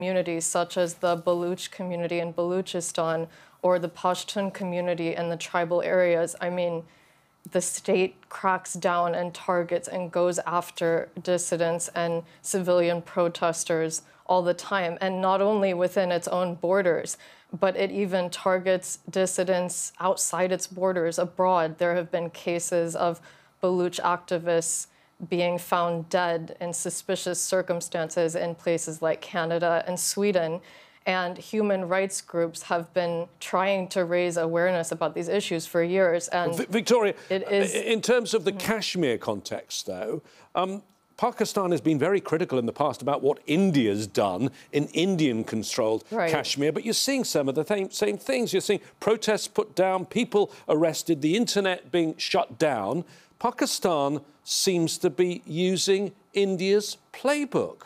communities, such as the Baluch community in Baluchistan or the Pashtun community in the tribal areas. I mean, the state cracks down and targets and goes after dissidents and civilian protesters all the time. And not only within its own borders, but it even targets dissidents outside its borders, abroad. There have been cases of Baluch activists being found dead in suspicious circumstances in places like Canada and Sweden. And human rights groups have been trying to raise awareness about these issues for years. And Victoria, it is, in terms of the Kashmir context, though, Pakistan has been very critical in the past about what India's done in Indian-controlled Kashmir, but you're seeing some of the same things. You're seeing protests put down, people arrested, the internet being shut down. Pakistan seems to be using India's playbook.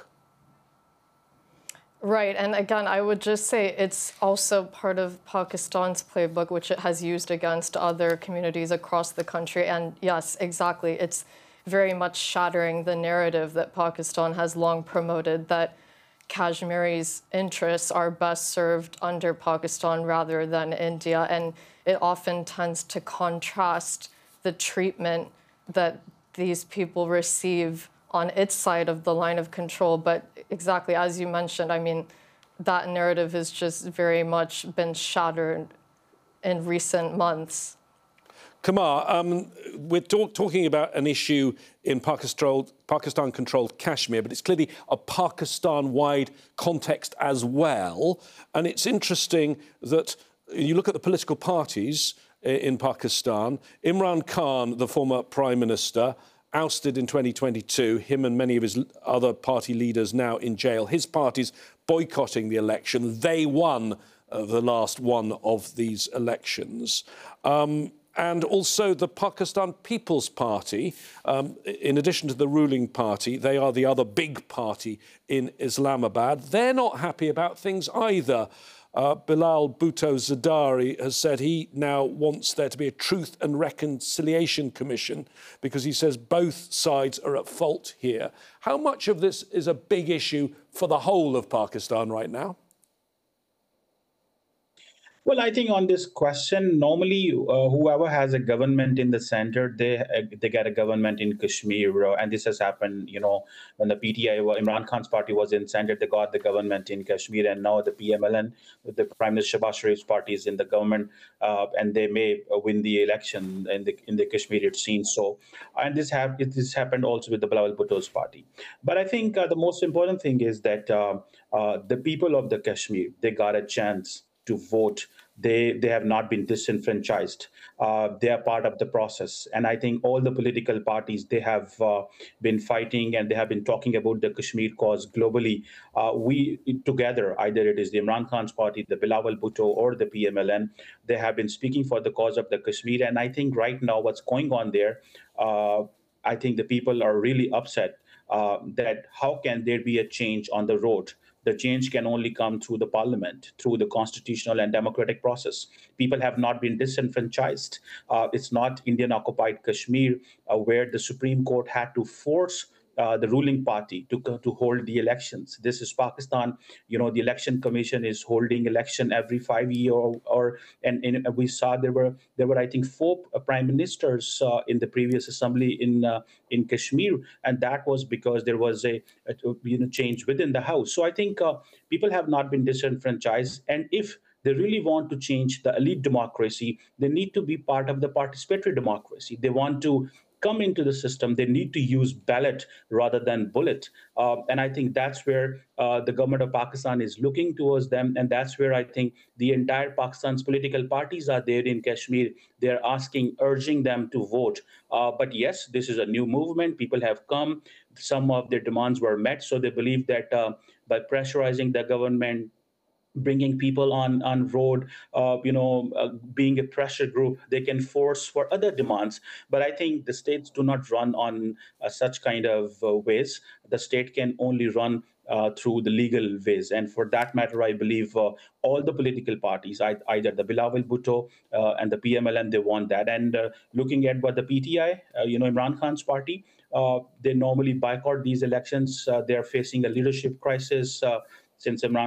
Right, and again, I would just say it's also part of Pakistan's playbook, which it has used against other communities across the country. And yes, exactly, it's very much shattering the narrative that Pakistan has long promoted, that Kashmiris' interests are best served under Pakistan rather than India. And it often tends to contrast the treatment that these people receive on its side of the line of control. But exactly, as you mentioned, I mean, that narrative has just very much been shattered in recent months. Kamar, we're talking about an issue in Pakistan-controlled Kashmir, but it's clearly a Pakistan-wide context as well. And it's interesting that you look at the political parties in Pakistan. Imran Khan, the former Prime Minister, ousted in 2022, him and many of his other party leaders now in jail. His party's boycotting the election. They won the last one of these elections. And also the Pakistan People's Party, in addition to the ruling party, they are the other big party in Islamabad. They're not happy about things either. Bilal Bhutto Zardari has said he now wants there to be a Truth and Reconciliation Commission because he says both sides are at fault here. How much of this is a big issue for the whole of Pakistan right now? Well, I think on this question, normally whoever has a government in the center, they get a government in Kashmir, and this has happened. You know, when the PTI, Imran Khan's party was in center, they got the government in Kashmir, and now the PMLN, the Prime Minister Shehbaz Sharif's party, is in the government, and they may win the election in the Kashmir. It seems so, and this happened also with the Bilal Bhutto's party. But I think the most important thing is that the people of the Kashmir, they got a chance to vote. They have not been disenfranchised. They are part of the process. And I think all the political parties, they have been fighting and they have been talking about the Kashmir cause globally. We together, either it is the Imran Khan's party, the Bilal Bhutto or the PMLN, they have been speaking for the cause of the Kashmir. And I think right now what's going on there, I think the people are really upset that how can there be a change on the road? The change can only come through the parliament, through the constitutional and democratic process. People have not been disenfranchised. It's not Indian-occupied Kashmir where the Supreme Court had to force the ruling party to hold the elections. This is Pakistan. You know, the election commission is holding election every 5 years. And we saw there were I think 4 prime ministers in the previous assembly in Kashmir, and that was because there was a change within the house. So I think people have not been disenfranchised, and if they really want to change the elite democracy, they need to be part of the participatory democracy. They want to come into the system, they need to use ballot rather than bullet. And I think that's where the government of Pakistan is looking towards them. And that's where I think the entire Pakistan's political parties are there in Kashmir. They're asking, urging them to vote. But yes, this is a new movement. People have come. Some of their demands were met. So they believe that by pressurizing the government, bringing people on road, being a pressure group, they can force for other demands. But I think the states do not run on such kind of ways. The state can only run through the legal ways. And for that matter, I believe all the political parties, either the Bilal Bhutto and the PMLN, they want that. And looking at what the PTI, Imran Khan's party, they normally boycott these elections. They are facing a leadership crisis since Imran